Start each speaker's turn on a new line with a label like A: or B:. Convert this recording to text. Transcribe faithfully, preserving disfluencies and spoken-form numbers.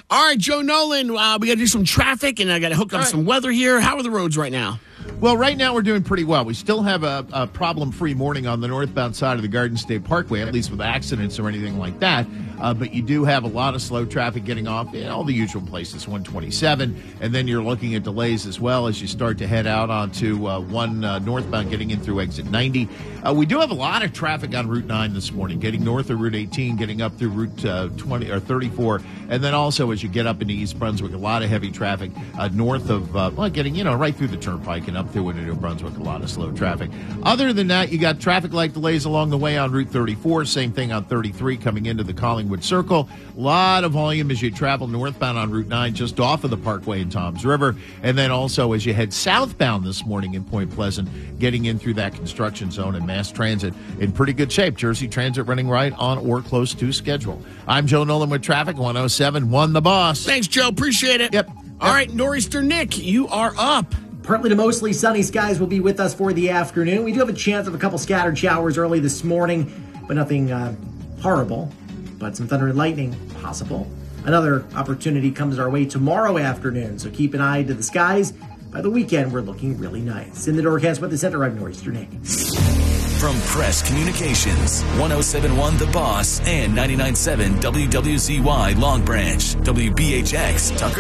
A: All right, Joe Nolan, uh, we got to do some traffic, and I got to hook up
B: right.
A: some weather here. How are the roads right now?
B: Well, right now we're doing pretty well. We still have a, a problem-free morning on the northbound side of the Garden State Parkway, at least with accidents or anything like that. Uh, but you do have a lot of slow traffic getting off in all the usual places, one twenty-seven. And then you're looking at delays as well as you start to head out onto uh, one uh, northbound getting in through exit ninety. Uh, we do have a lot of traffic on Route nine this morning, getting north of Route eighteen, getting up through Route uh, twenty or thirty-four. And then also as you get up into East Brunswick, a lot of heavy traffic uh, north of, uh, well, getting, you know, right through the turnpike and up through into New Brunswick, a lot of slow traffic. Other than that, you got traffic light delays along the way on Route thirty-four. Same thing on thirty-three coming into the Collingwood Circle. A lot of volume as you travel northbound on Route nine just off of the Parkway in Toms River. And then also as you head southbound this morning in Point Pleasant, getting in through that construction zone, and mass transit in pretty good shape. Jersey Transit running right on or close to schedule. I'm Joe Nolan with traffic, one oh seven one The Boss.
A: Thanks, Joe. Appreciate it.
B: Yep.
A: All right, Nor'easter Nick, you are up.
C: Partly to mostly sunny skies will be with us for the afternoon. We do have a chance of a couple scattered showers early this morning, but nothing uh, horrible. But some thunder and lightning possible. Another opportunity comes our way tomorrow afternoon, so keep an eye to the skies. By the weekend, we're looking really nice. In the Doorcast with the Center, I'm Nor'easter Nick.
D: From Press Communications, one oh seven point one The Boss and ninety-nine point seven W W Z Y Long Branch, W B H X Tucker.